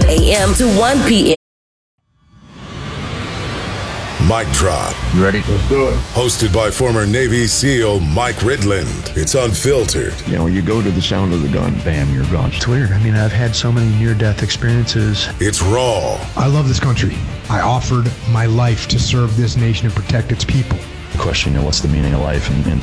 a.m. to 1 p.m. Mic Drop. You ready? Let's do it. Hosted by former Navy SEAL Mike Ridland. It's unfiltered. You know, you go to the sound of the gun, bam, you're gone. It's weird. I mean, I've had so many near-death experiences. It's raw. I love this country. I offered my life to serve this nation and protect its people. Question, what's the meaning of life? And